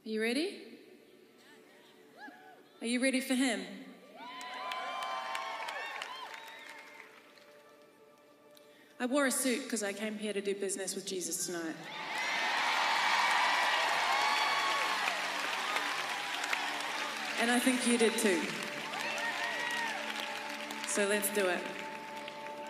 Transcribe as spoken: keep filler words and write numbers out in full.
Are you ready? Are you ready for him? I wore a suit because I came here to do business with Jesus tonight. And I think you did too. So let's do it.